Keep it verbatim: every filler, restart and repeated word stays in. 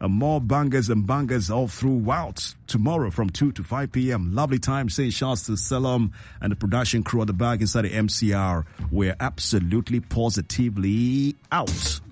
Uh, more bangers and bangers all throughout tomorrow from two to five p.m. Lovely time. Saying shouts to Salam and the production crew at the back inside the M C R. We're absolutely positively out.